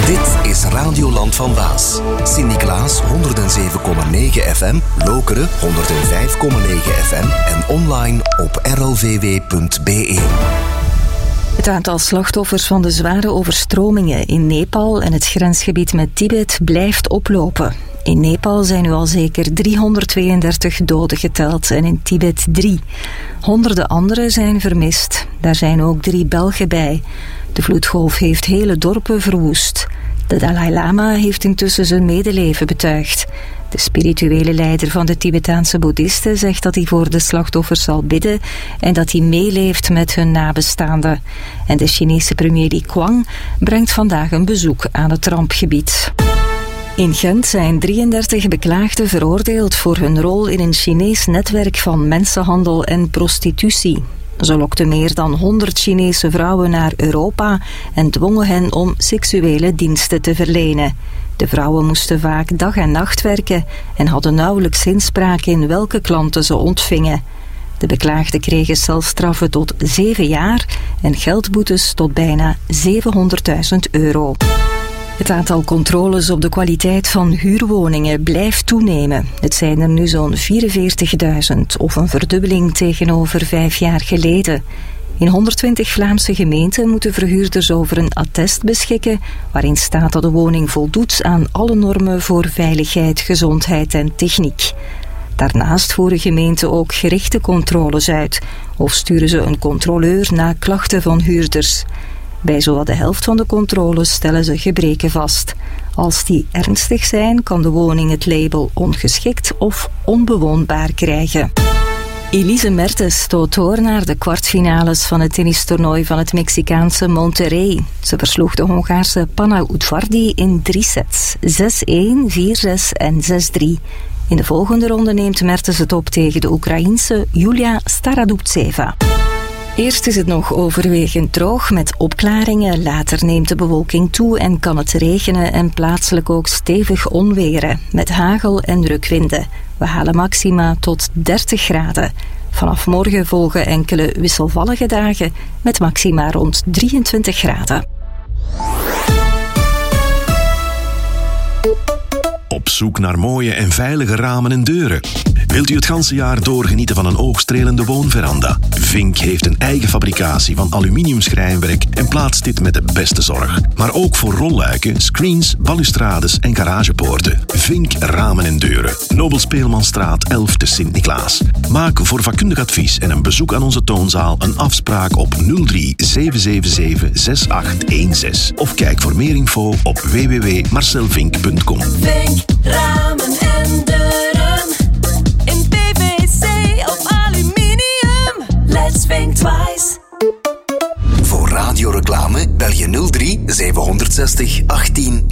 Dit is Radioland van Waas. Sint-Niklaas 107,9 FM, Lokeren 105,9 FM en online op rlvw.be. Het aantal slachtoffers van de zware overstromingen in Nepal en het grensgebied met Tibet blijft oplopen. In Nepal zijn nu al zeker 332 doden geteld en in Tibet 3. Honderden anderen zijn vermist. Daar zijn ook 3 Belgen bij. De vloedgolf heeft hele dorpen verwoest. De Dalai Lama heeft intussen zijn medeleven betuigd. De spirituele leider van de Tibetaanse boeddhisten zegt dat hij voor de slachtoffers zal bidden en dat hij meeleeft met hun nabestaanden. En de Chinese premier Li Qiang brengt vandaag een bezoek aan het rampgebied. In Gent zijn 33 beklaagden veroordeeld voor hun rol in een Chinees netwerk van mensenhandel en prostitutie. Ze lokten meer dan 100 Chinese vrouwen naar Europa en dwongen hen om seksuele diensten te verlenen. De vrouwen moesten vaak dag en nacht werken en hadden nauwelijks inspraak in welke klanten ze ontvingen. De beklaagden kregen celstraffen tot 7 jaar en geldboetes tot bijna €700.000. Het aantal controles op de kwaliteit van huurwoningen blijft toenemen. Het zijn er nu zo'n 44.000, of een verdubbeling tegenover 5 jaar geleden. In 120 Vlaamse gemeenten moeten verhuurders over een attest beschikken, waarin staat dat de woning voldoet aan alle normen voor veiligheid, gezondheid en techniek. Daarnaast voeren gemeenten ook gerichte controles uit, of sturen ze een controleur na klachten van huurders. Bij zowat de helft van de controles stellen ze gebreken vast. Als die ernstig zijn, kan de woning het label ongeschikt of onbewoonbaar krijgen. Elise Mertens stoot door naar de kwartfinales van het tennistoernooi van het Mexicaanse Monterrey. Ze versloeg de Hongaarse Panna Udvardi in 3 sets. 6-1, 4-6 en 6-3. In de volgende ronde neemt Mertens het op tegen de Oekraïense Julia Staradubtseva. Eerst is het nog overwegend droog met opklaringen. Later neemt de bewolking toe en kan het regenen en plaatselijk ook stevig onweren. Met hagel en rukwinden. We halen maxima tot 30 graden. Vanaf morgen volgen enkele wisselvallige dagen met maxima rond 23 graden. Op zoek naar mooie en veilige ramen en deuren? Wilt u het ganse jaar door genieten van een oogstrelende woonveranda? Vink heeft een eigen fabricatie van aluminiumschrijnwerk en plaatst dit met de beste zorg. Maar ook voor rolluiken, screens, balustrades en garagepoorten. Vink Ramen en Deuren. Nobelspeelmanstraat 11 te Sint-Niklaas. Maak voor vakkundig advies en een bezoek aan onze toonzaal een afspraak op 03 777 6816. Of kijk voor meer info op www.marcelvink.com. Vink Ramen en Deuren. In PVC of aluminium. Let's think twice. Voor radioreclame bel je 03 760 18